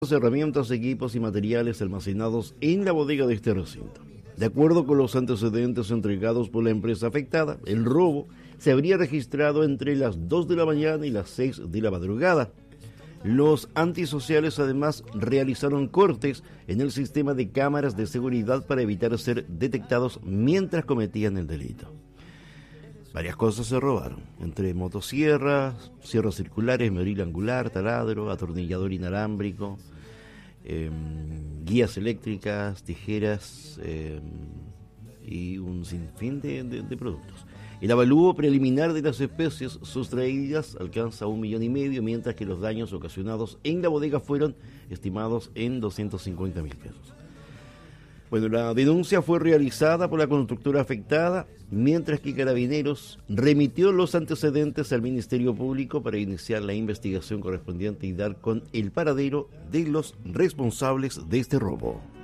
Herramientas, equipos y materiales almacenados en la bodega de este recinto. De acuerdo con los antecedentes entregados por la empresa afectada, el robo se habría registrado entre las 2 de la mañana y las 6 de la madrugada. Los antisociales además realizaron cortes en el sistema de cámaras de seguridad para evitar ser detectados mientras cometían el delito. Varias cosas se robaron, entre motosierras, sierras circulares, medril angular, taladro, atornillador inalámbrico, guías eléctricas, tijeras y un sinfín de productos. El avalúo preliminar de las especies sustraídas alcanza 1,5 millones, mientras que los daños ocasionados en la bodega fueron estimados en 250.000 pesos. Bueno, la denuncia fue realizada por la constructora afectada, mientras que Carabineros remitió los antecedentes al Ministerio Público para iniciar la investigación correspondiente y dar con el paradero de los responsables de este robo.